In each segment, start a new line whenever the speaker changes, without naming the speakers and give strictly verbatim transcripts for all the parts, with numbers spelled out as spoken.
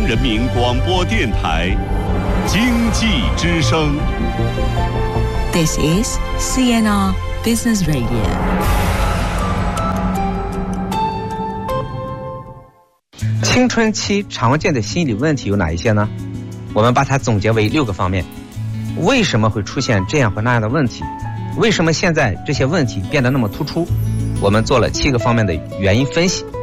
人民广播电台经济之声。
This is C N R Business Radio。
青春期常见的心理问题有哪一些呢？我们把它总结为六个方面。为什么会出现这样或那样的问题？为什么现在这些问题变得那么突出？我们做了七个方面的原因分析。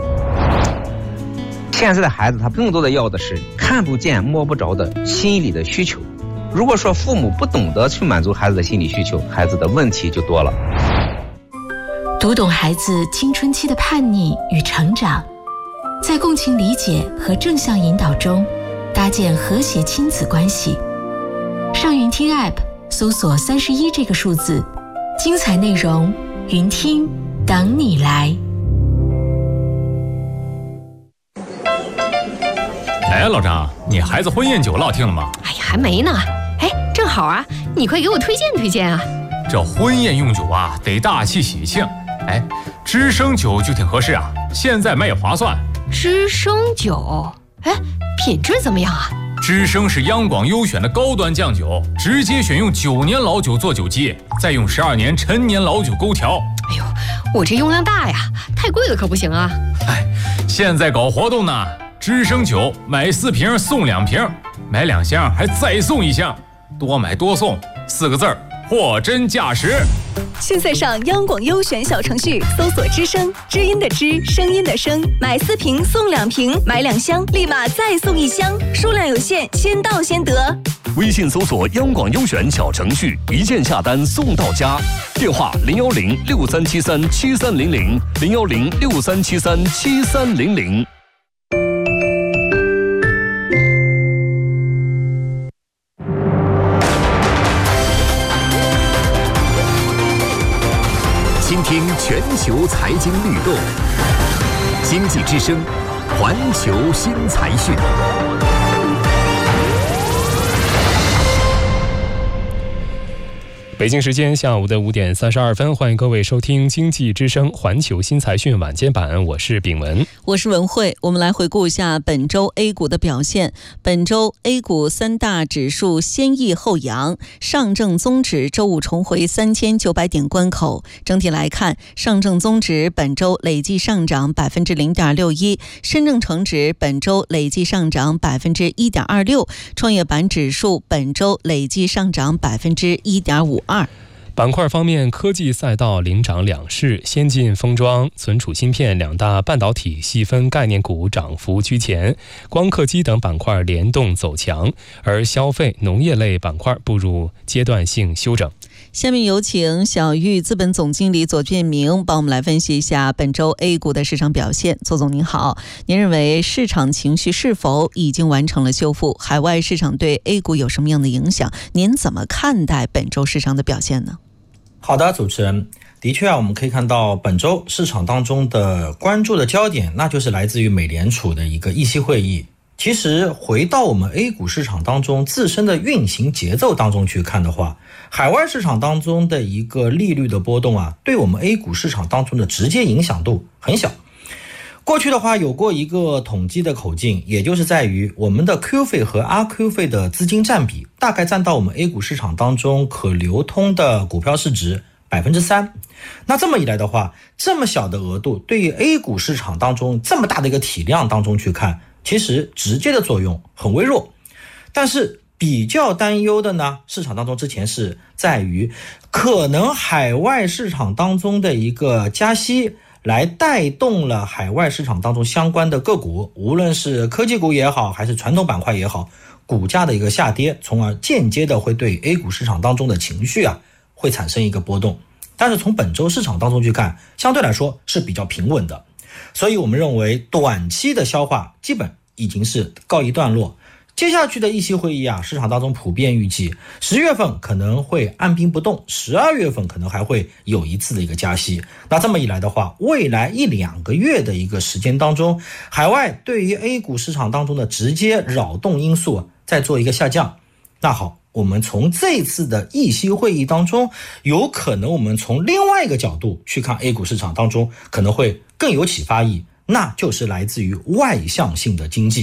现在的孩子他更多的要的是看不见摸不着的心理的需求。如果说父母不懂得去满足孩子的心理需求，孩子的问题就多了。
读懂孩子青春期的叛逆与成长，在共情理解和正向引导中搭建和谐亲子关系。上云听 App 搜索三十一这个数字，精彩内容云听等你来。
哎，老张，你孩子婚宴酒落听了吗？
哎呀，还没呢。哎，正好啊，你快给我推荐推荐啊。
这婚宴用酒啊，得大气喜庆。哎，知生酒就挺合适啊，现在买也划算。
知生酒，哎，品质怎么样啊？
知生是央广优选的高端酱酒，直接选用九年老酒做酒基，再用十二年陈年老酒勾调。
哎呦，我这用量大呀，太贵了可不行啊。
哎，现在搞活动呢，知生酒买四瓶送两瓶，买两箱还再送一箱，多买多送，四个字儿，货真价实。
现在上央广优选小程序搜索知声，知音的知，声音的声，买四瓶送两瓶，买两箱立马再送一箱，数量有限，先到先得。
微信搜索央广优选小程序，一键下单送到家。电话零幺零六三七三七三零零零幺零六三七三七三零零。
倾听全球财经律动，经济之声，环球新财讯。
北京时间下午的五点三十二分，欢迎各位收听经济之声环球新财讯晚间版，我是炳文，
我是文慧。我们来回顾一下本周 A 股的表现。本周 A 股三大指数先抑后扬，上证综指周五重回三千九百点关口。整体来看，上证综指本周累计上涨百分之零点六一，深证成指本周累计上涨百分之一点二六，创业板指数本周累计上涨百分之一点五二。
板块方面，科技赛道领涨两市，先进封装、存储芯片两大半导体细分概念股涨幅居前，光刻机等板块联动走强，而消费、农业类板块步入阶段性休整。
下面有请小玉资本总经理左建明帮我们来分析一下本周 A 股的市场表现。左总您好，您认为市场情绪是否已经完成了修复？海外市场对 A 股有什么样的影响？您怎么看待本周市场的表现呢？
好的，主持人，的确啊，我们可以看到本周市场当中的关注的焦点，那就是来自于美联储的一个议息会议。其实回到我们 A 股市场当中自身的运行节奏当中去看的话，海外市场当中的一个利率的波动啊，对我们 A 股市场当中的直接影响度很小。过去的话有过一个统计的口径，也就是在于我们的 Q 费和 R Q 费的资金占比大概占到我们 A 股市场当中可流通的股票市值 百分之三。 那这么一来的话，这么小的额度对于 A 股市场当中这么大的一个体量当中去看，其实直接的作用很微弱。但是比较担忧的呢，市场当中之前是在于可能海外市场当中的一个加息来带动了海外市场当中相关的个股，无论是科技股也好，还是传统板块也好，股价的一个下跌，从而间接的会对 A 股市场当中的情绪啊，会产生一个波动。但是从本周市场当中去看，相对来说是比较平稳的，所以我们认为短期的消化基本已经是告一段落。接下去的议息会议啊，市场当中普遍预计十月份可能会按兵不动，十二月份可能还会有一次的一个加息。那这么一来的话，未来一两个月的一个时间当中，海外对于 A 股市场当中的直接扰动因素再做一个下降。那好，我们从这次的议息会议当中，有可能我们从另外一个角度去看 A 股市场当中可能会更有启发意义，那就是来自于外向性的经济。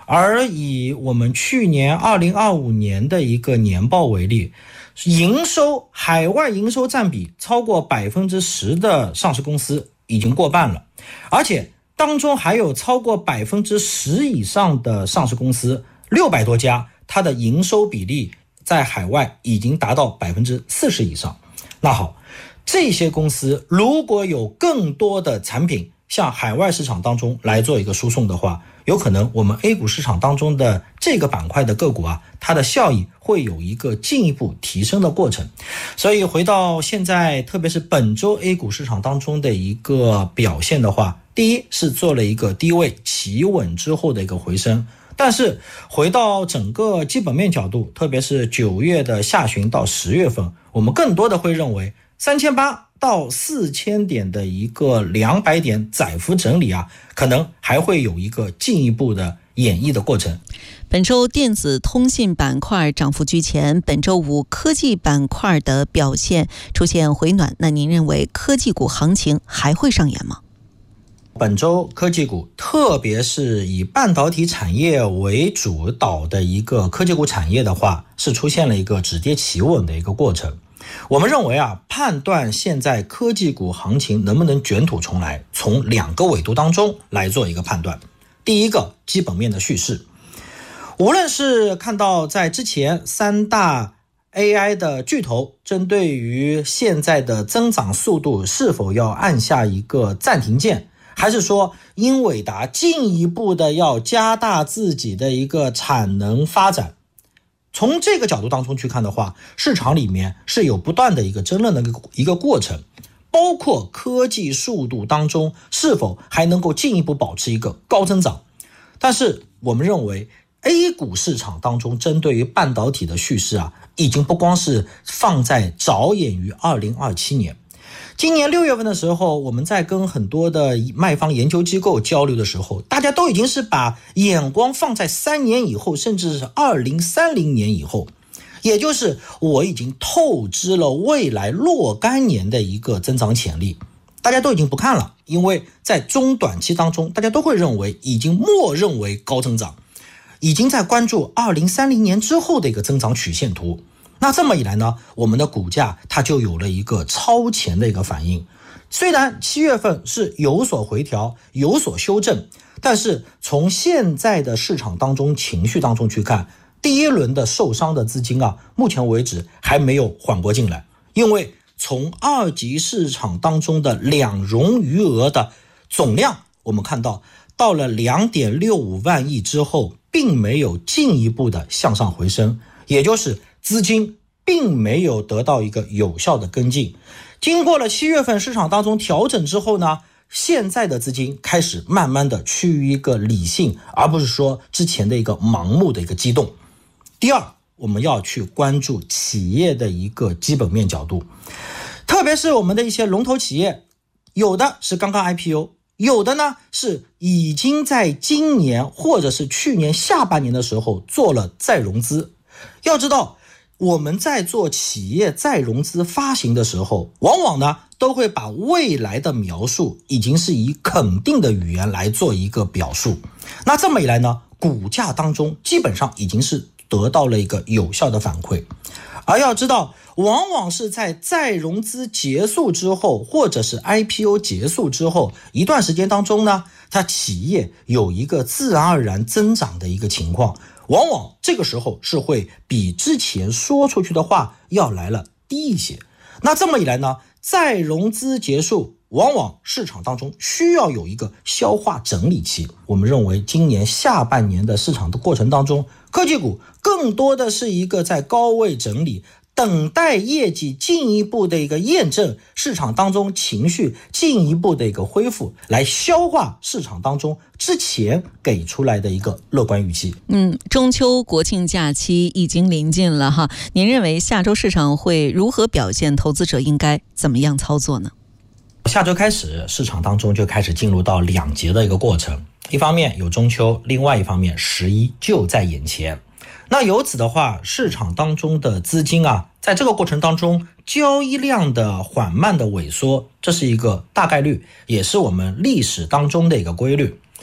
而以我们去年二零二五年的一个年报为例，营收海外营收占比超过百分之十的上市公司已经过半了，而且当中还有超过百分之十以上的上市公司，六百多家，它的营收比例在海外已经达到百分之四十以上。那好，这些公司如果有更多的产品向海外市场当中来做一个输送的话，有可能我们 A 股市场当中的这个板块的个股啊，它的效益会有一个进一步提升的过程。所以回到现在，特别是本周 A 股市场当中的一个表现的话，第一是做了一个低位企稳之后的一个回升，但是回到整个基本面角度，特别是九月的下旬到十月份，我们更多的会认为三千八到四千点的一个两百点窄幅整理啊，可能还会有一个进一步的演绎的过程。
本周电子通信板块涨幅居前，本周五科技板块的表现出现回暖，那您认为科技股行情还会上演吗？
本周科技股，特别是以半导体产业为主导的一个科技股产业的话，是出现了一个止跌企稳的一个过程。我们认为啊，判断现在科技股行情能不能卷土重来，从两个维度当中来做一个判断。第一个，基本面的叙事，无论是看到在之前三大 A I 的巨头针对于现在的增长速度是否要按下一个暂停键，还是说英伟达进一步的要加大自己的一个产能发展，从这个角度当中去看的话，市场里面是有不断的一个争论的一个过程，包括科技速度当中是否还能够进一步保持一个高增长。但是我们认为 A 股市场当中针对于半导体的叙事啊，已经不光是放在着眼于二零二七年。今年六月份的时候，我们在跟很多的卖方研究机构交流的时候，大家都已经是把眼光放在三年以后，甚至是二零三零年以后，也就是我已经透支了未来若干年的一个增长潜力，大家都已经不看了，因为在中短期当中，大家都会认为已经默认为高增长，已经在关注二零三零年之后的一个增长曲线图。那这么一来呢，我们的股价它就有了一个超前的一个反应。虽然七月份是有所回调，有所修正，但是从现在的市场当中情绪当中去看，第一轮的受伤的资金啊，目前为止还没有缓过劲来。因为从二级市场当中的两融余额的总量，我们看到到了 两点六五万亿之后，并没有进一步的向上回升，也就是资金并没有得到一个有效的跟进。经过了七月份市场当中调整之后呢，现在的资金开始慢慢的趋于一个理性，而不是说之前的一个盲目的一个激动。第二，我们要去关注企业的一个基本面角度，特别是我们的一些龙头企业，有的是刚刚 I P O， 有的呢是已经在今年或者是去年下半年的时候做了再融资。要知道，我们在做企业再融资发行的时候，往往呢都会把未来的描述已经是以肯定的语言来做一个表述。那这么一来呢，股价当中基本上已经是得到了一个有效的反馈。而要知道，往往是在再融资结束之后，或者是 I P O 结束之后一段时间当中呢，它企业有一个自然而然增长的一个情况，往往这个时候是会比之前说出去的话要来了低一些。那这么一来呢，再融资结束，往往市场当中需要有一个消化整理期。我们认为今年下半年的市场的过程当中，科技股更多的是一个在高位整理，等待业绩进一步的一个验证，市场当中情绪进一步的一个恢复，来消化市场当中之前给出来的一个乐观预期。
嗯，中秋国庆假期已经临近了哈，您认为下周市场会如何表现？投资者应该怎么样操作呢？
下周开始，市场当中就开始进入到两节的一个过程，一方面有中秋，另外一方面十一就在眼前。那由此的话，市场当中的资金啊，在这个过程当中交易量的缓慢的萎缩，这是一个大概率，也是我们历史当中的一个规律。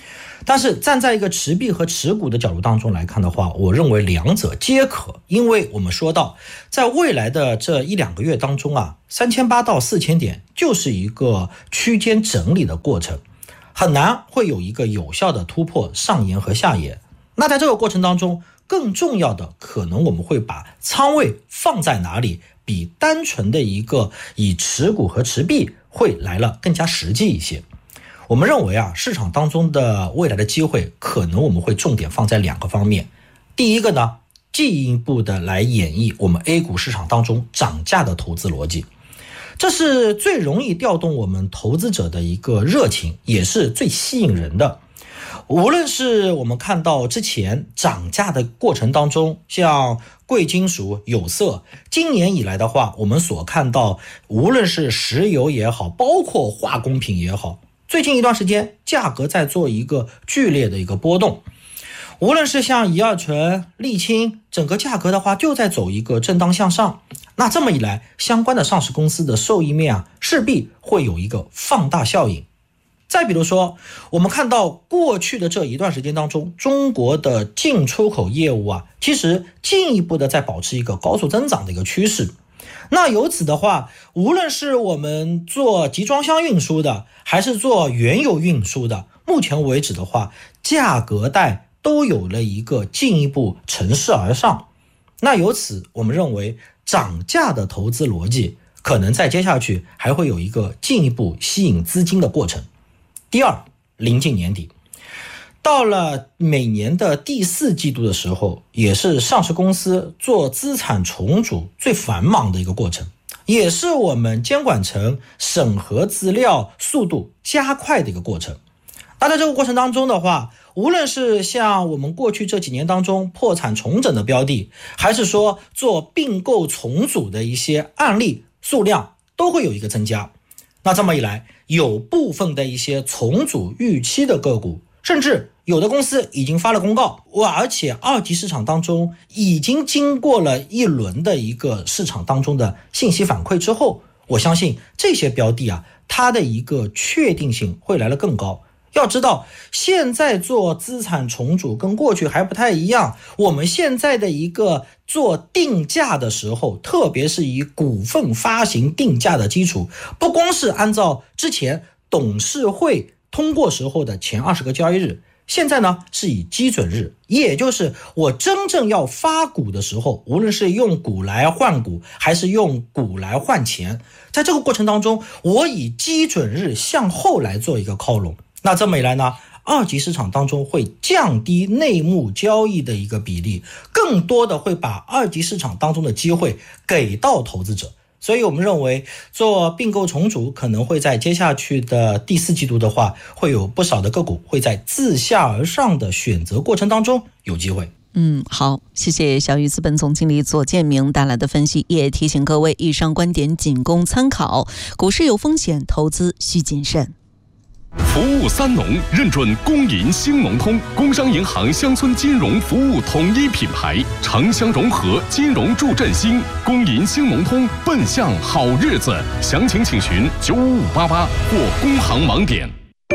但是站在一个持币和持股的角度当中来看的话，我认为两者皆可，因为我们说到在未来的这一两个月当中啊，三千八到四千点就是一个区间整理的过程，很难会有一个有效的突破上沿和下沿。那在这个过程当中，更重要的可能我们会把仓位放在哪里，比单纯的一个以持股和持币会来了更加实际一些。我们认为啊，市场当中的未来的机会，可能我们会重点放在两个方面。第一个呢，进一步的来演绎我们 A 股市场当中涨价的投资逻辑，这是最容易调动我们投资者的一个热情，也是最吸引人的。无论是我们看到之前涨价的过程当中，像贵金属、有色，今年以来的话，我们所看到无论是石油也好，包括化工品也好，最近一段时间价格在做一个剧烈的一个波动。无论是像乙二醇、沥青，整个价格的话就在走一个震荡向上。那这么一来，相关的上市公司的受益面啊，势必会有一个放大效应。再比如说，我们看到过去的这一段时间当中，中国的进出口业务啊，其实进一步的在保持一个高速增长的一个趋势。那由此的话，无论是我们做集装箱运输的，还是做原油运输的，目前为止的话，价格带都有了一个进一步乘势而上。那由此我们认为涨价的投资逻辑可能在接下去还会有一个进一步吸引资金的过程。第二，临近年底，到了每年的第四季度的时候，也是上市公司做资产重组最繁忙的一个过程，也是我们监管层审核资料速度加快的一个过程。那在这个过程当中的话，无论是像我们过去这几年当中破产重整的标的，还是说做并购重组的一些案例数量，都会有一个增加。那这么一来，有部分的一些重组预期的个股，甚至有的公司已经发了公告，而且二级市场当中已经经过了一轮的一个市场当中的信息反馈之后，我相信这些标的啊，它的一个确定性会来得更高。要知道，现在做资产重组跟过去还不太一样，我们现在的一个做定价的时候，特别是以股份发行定价的基础，不光是按照之前董事会通过时候的前二十个交易日，现在呢是以基准日，也就是我真正要发股的时候，无论是用股来换股，还是用股来换钱，在这个过程当中，我以基准日向后来做一个靠拢。那这么一来呢，二级市场当中会降低内幕交易的一个比例，更多的会把二级市场当中的机会给到投资者。所以我们认为做并购重组可能会在接下去的第四季度的话，会有不少的个股会在自下而上的选择过程当中有机会。
嗯，好，谢谢小宇资本总经理左建明带来的分析，也提醒各位，以上观点仅供参考，股市有风险，投资需谨慎。
服务三农，认准工银兴农通，工商银行乡村金融服务统一品牌，城乡融合，金融助振兴。工银兴农通，奔向好日子。详情请询九五五八八或工行网点。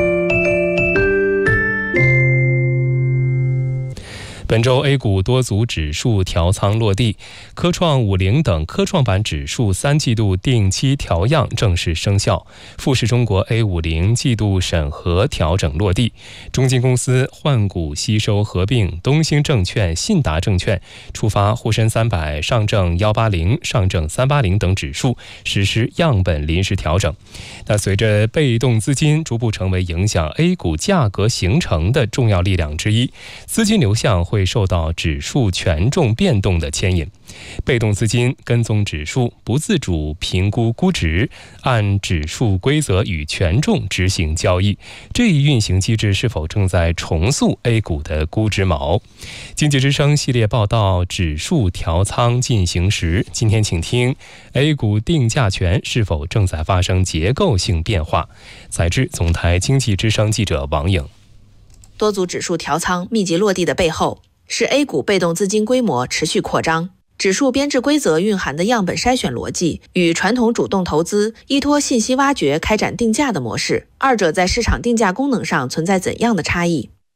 本周 A 股多组指数调仓落地，科创五零等科创板指数三季度定期调样正式生效，富时中国 A 五十 季度审核调整落地，中金公司换股吸收合并东兴证券、信达证券，触发沪深三百、上证一八零、上证三八零等指数实施样本临时调整。那随着被动资金逐步成为影响 A 股价格形成的重要力量之一，资金流向会会受到指数权重变动的牵引，被动资金跟踪指数，不自主评估估值，按指数规则与权重执行交易，这一运行机制是否正在重塑 A 股的估值锚？经济之声系列报道指数调仓进行时，今天请听 A 股定价权是否正在发生结构性变化？采自总台经济之声记者王颖。
多组指数调仓密集落地的背后，是 A 股被动资金规模持续扩张，指数编制规则蕴含的样本筛选逻辑与传统主动投资依托信息挖掘开展定价的模式，二者在市场定价功能上存在怎样的差异？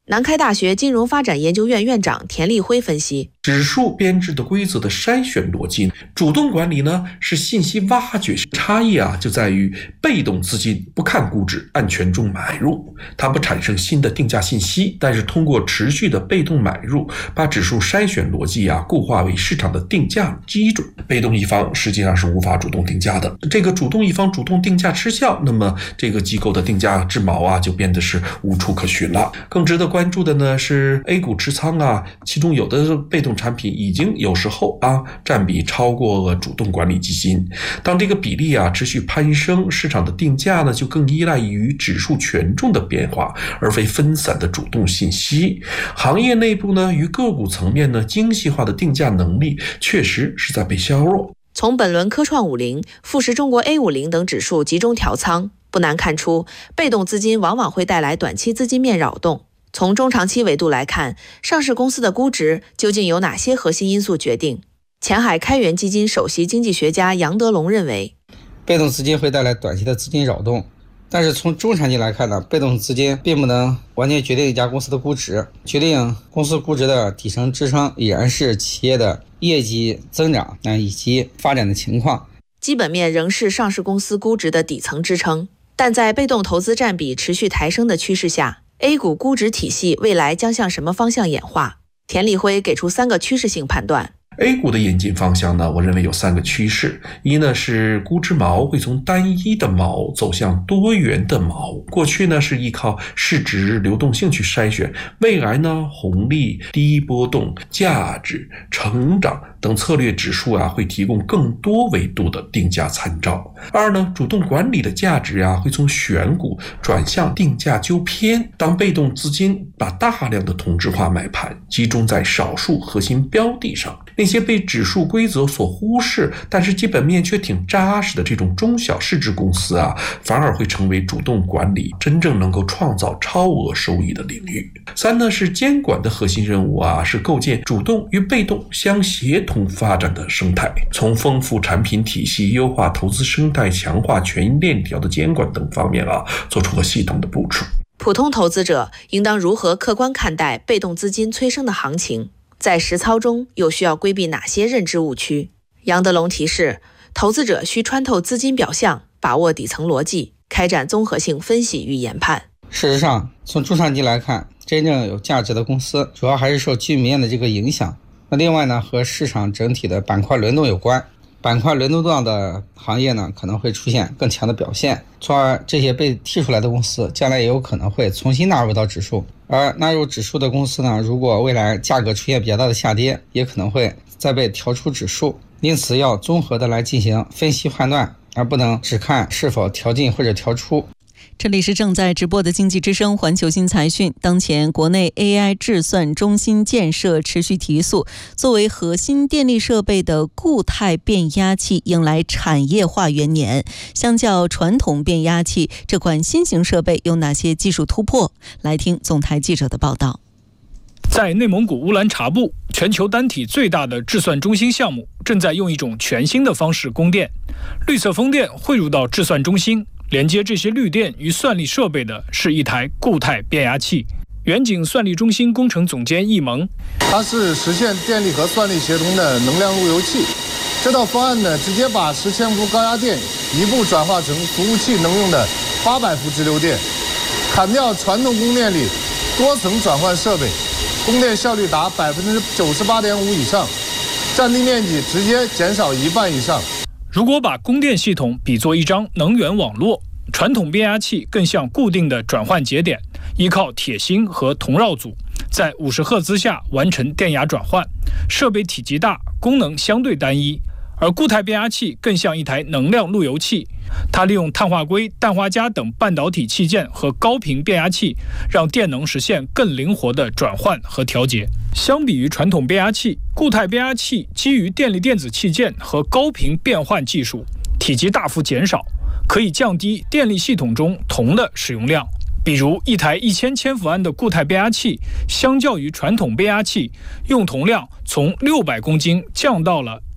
南开大学金融发展研究院院长田立辉分析，
指数编制的规则的筛选逻辑，主动管理呢是信息挖掘，差异啊就在于被动资金不看估值，按权重买入，它不产生新的定价信息，但是通过持续的被动买入，把指数筛选逻辑啊固化为市场的定价基准。被动一方实际上是无法主动定价的，这个主动一方主动定价失效，那么这个机构的定价之矛啊就变得是无处可寻了。更值得关注的呢是 A 股持仓啊，其中有的被动产品已经有时候啊占比超过主动管理基金。当这个比例啊持续攀升，市场的定价呢就更依赖于指数权重的变化，而非分散的主动信息。行业内部呢与个股层面呢精细化的定价能力确实是在被削弱。
从本轮科创五零、富时中国 A 五十 等指数集中调仓，不难看出，被动资金往往会带来短期资金面扰动。从中长期维度来看，上市公司的估值究竟由哪些核心因素决定？前海开源基金首席经济学家杨德龙认为，
被动资金会带来短期的资金扰动，但是从中长期来看呢，被动资金并不能完全决定一家公司的估值，决定公司估值的底层支撑依然是企业的业绩增长以及发展的情况。
基本面仍是上市公司估值的底层支撑，但在被动投资占比持续抬升的趋势下， A 股估值体系未来将向什么方向演化？田立辉给出三个趋势性判断。
A 股的演进方向呢，我认为有三个趋势。一呢是估值锚会从单一的锚走向多元的锚。过去呢是依靠市值流动性去筛选，未来呢红利、低波动、价值、成长等策略指数啊会提供更多维度的定价参照。二呢主动管理的价值啊会从选股转向定价纠偏。当被动资金把大量的同质化买盘集中在少数核心标的上，那些被指数规则所忽视但是基本面却挺扎实的这种中小市值公司啊，反而会成为主动管理真正能够创造超额收益的领域。三呢是监管的核心任务啊，是构建主动与被动相协同发展的生态，从丰富产品体系、优化投资生态、强化权益链条的监管等方面啊，做出了系统的部署。
普通投资者应当如何客观看待被动资金催生的行情？在实操中又需要规避哪些认知误区？杨德龙提示，投资者需穿透资金表象，把握底层逻辑，开展综合性分析与研判。
事实上，从中长期来看，真正有价值的公司主要还是受基本面的这个影响。那另外呢，和市场整体的板块轮动有关。板块轮动到的行业呢，可能会出现更强的表现，从而这些被剔出来的公司将来也有可能会重新纳入到指数。而纳入指数的公司呢，如果未来价格出现比较大的下跌，也可能会再被调出指数。因此要综合的来进行分析判断，而不能只看是否调进或者调出。
这里是正在直播的经济之声环球新财讯。当前国内 A I 制算中心建设持续提速，作为核心电力设备的固态变压器迎来产业化元年。相较传统变压器，这款新型设备有哪些技术突破？来听总台记者的报道。
在内蒙古乌兰察布，全球单体最大的制算中心项目正在用一种全新的方式供电。绿色风电汇入到制算中心，连接这些绿电与算力设备的是一台固态变压器。远景算力中心工程总监易萌，
它是实现电力和算力协同的能量路由器。这套方案呢，直接把十千伏高压电一步转化成服务器能用的八百伏直流电，砍掉传统供电里多层转换设备，供电效率达百分之九十八点五以上，占地面积直接减少一半以上。
如果把供电系统比作一张能源网络，传统变压器更像固定的转换节点，依靠铁芯和铜绕组，在五十赫兹下完成电压转换，设备体积大，功能相对单一。而固态变压器更像一台能量路由器，它利用碳化硅、氮化镓等半导体器件和高频变压器，让电能实现更灵活的转换和调节。相比于传统变压器，固态变压器基于电力电子器件和高频变换技术，体积大幅减少，可以降低电力系统中铜的使用量。比如一台一千千伏安的固态变压器，相较于传统变压器，用铜量从六百公斤降到了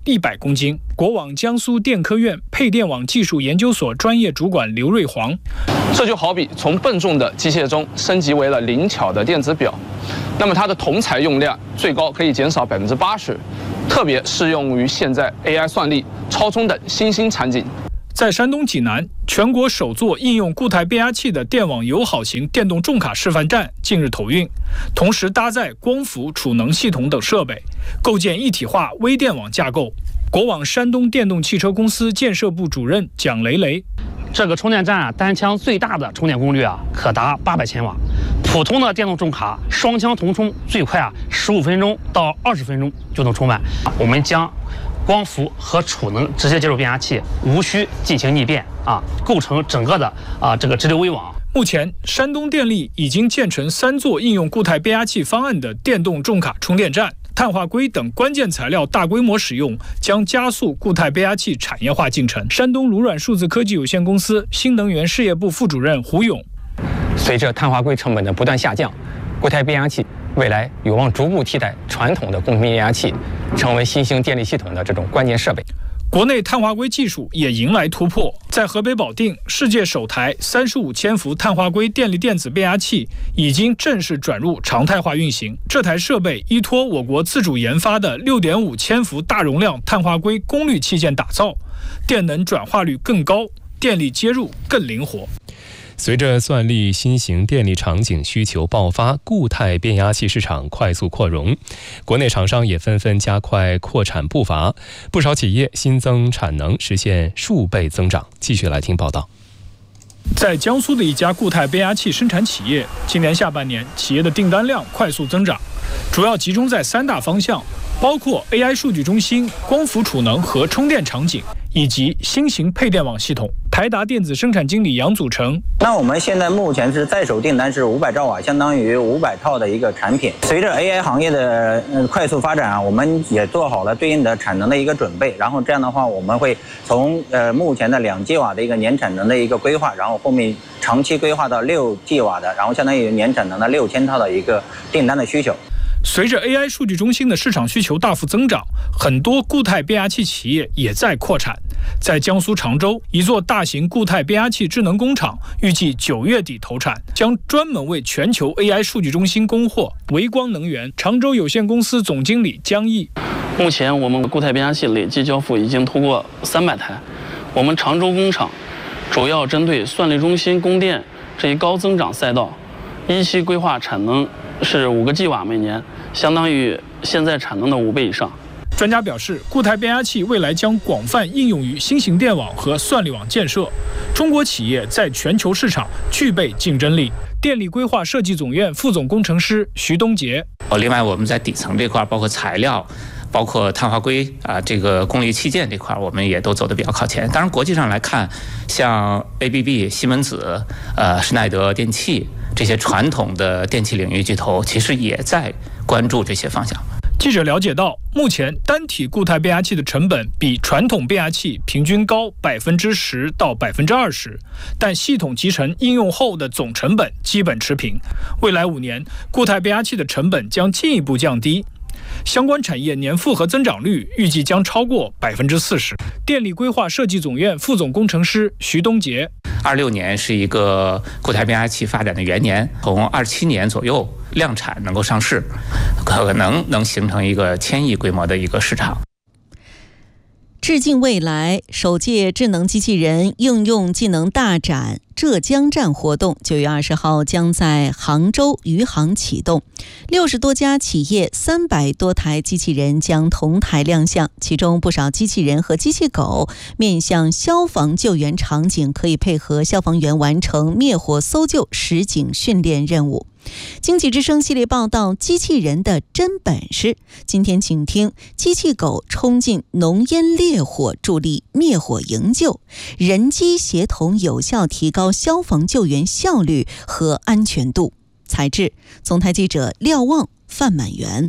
一百公斤。国网江苏电科院配电网技术研究所专业主管刘瑞煌，
这就好比从笨重的机械钟升级为了灵巧的电子表，那么它的铜材用量最高可以减少百分之八十，特别适用于现在 A I 算力、超充等新兴场景。
在山东济南，全国首座应用固态变压器的电网友好型电动重卡示范站近日投运，同时搭载光伏储能系统等设备，构建一体化微电网架构。国网山东电动汽车公司建设部主任蒋雷雷，
这个充电站啊，单枪最大的充电功率啊，可达八百千瓦。普通的电动重卡双枪同充，最快啊十五分钟到二十分钟就能充满。我们将光伏和储能直接接入变压器，无需进行逆变啊，构成整个的啊这个直流微网。
目前，山东电力已经建成三座应用固态变压器方案的电动重卡充电站，碳化硅等关键材料大规模使用，将加速固态变压器产业化进程。山东卢软数字科技有限公司新能源事业部副主任胡勇，
随着碳化硅成本的不断下降，固态变压器未来有望逐步替代传统的供变压器，成为新兴电力系统的这种关键设备。
国内碳化硅技术也迎来突破，在河北保定，世界首台三十五千伏碳化硅电力电子变压器已经正式转入常态化运行。这台设备依托我国自主研发的六点五千伏大容量碳化硅功率器件打造，电能转化率更高，电力接入更灵活。
随着算力新型电力场景需求爆发，固态变压器市场快速扩容，国内厂商也纷纷加快扩产步伐，不少企业新增产能实现数倍增长。继续来听报道。
在江苏的一家固态变压器生产企业，今年下半年企业的订单量快速增长，主要集中在三大方向，包括 A I 数据中心、光伏储能和充电场景，以及新型配电网系统。台达电子生产经理杨祖成，
那我们现在目前是在手订单是五百兆瓦，相当于五百套的一个产品。随着 A I 行业的快速发展啊，我们也做好了对应的产能的一个准备。然后这样的话，我们会从呃目前的两 G 瓦的一个年产能的一个规划，然后后面长期规划到六 G 瓦的，然后相当于年产能的六千套的一个订单的需求。
随着 A I 数据中心的市场需求大幅增长，很多固态变压器企业也在扩产。在江苏常州，一座大型固态变压器智能工厂预计九月底投产，将专门为全球 A I 数据中心供货。维光能源常州有限公司总经理江毅，
目前我们固态变压器累计交付已经突破三百台。我们常州工厂主要针对算力中心供电这一高增长赛道，一期规划产能是五个 G 瓦每年，相当于现在产能的五倍以上。
专家表示，固态变压器未来将广泛应用于新型电网和算力网建设。中国企业在全球市场具备竞争力。电力规划设计总院副总工程师徐东杰，
哦，另外我们在底层这块，包括材料，包括碳化硅啊，这个功率器件这块，我们也都走得比较靠前。当然，国际上来看，像 A B B、西门子、呃施耐德电器这些传统的电器领域巨头，其实也在关注这些方向。
记者了解到，目前单体固态变压器的成本比传统变压器平均高百分之十到百分之二十，但系统集成应用后的总成本基本持平。未来五年，固态变压器的成本将进一步降低。相关产业年复合增长率预计将超过百分之四十。电力规划设计总院副总工程师徐东杰，
二六年是一个固态变压器发展的元年，从二七年左右量产能够上市，可能能形成一个千亿规模的一个市场。
致敬未来首届智能机器人应用技能大展浙江站活动九月二十号将在杭州余杭启动，六十多家企业、三百多台机器人将同台亮相，其中不少机器人和机器狗面向消防救援场景，可以配合消防员完成灭火搜救实景训练任务。经济之声系列报道《机器人的真本事》，今天请听机器狗冲进浓烟烈火，助力灭火营救，人机协同有效提高消防救援效率和安全度。采制：总台记者廖望、范满元。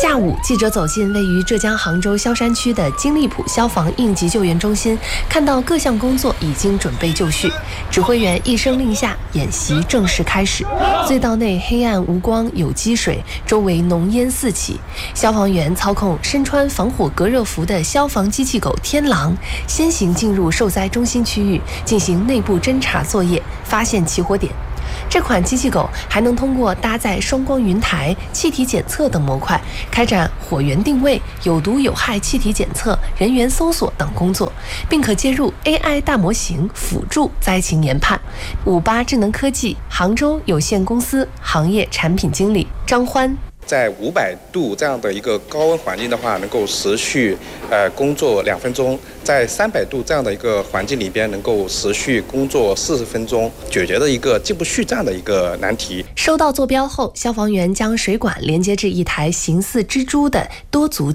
下午，记者走进位于浙江杭州萧山区的金利浦消防应急救援中心，看到各项工作已经准备就绪。指挥员一声令下，演习正式开始。隧道内黑暗无光，有积水，周围浓烟四起。消防员操控身穿防火隔热服的消防机器狗天狼，先行进入受灾中心区域，进行内部侦查作业，发现起火点。这款机器狗还能通过搭载双光云台、气体检测等模块，开展火源定位、有毒有害气体检测、人员搜索等工作，并可接入 A I 大模型辅助灾情研判。五八智能科技杭州有限公司行业产品经理张欢。
在五百度这样的一个高温环境的话，能够持续呃工作两分钟；在三百度这样的一个环境里边，能够持续工作四十分钟，解决了一个进不去这样的一个难题。
收到坐标后，消防员将水管连接至一台形似蜘蛛的多足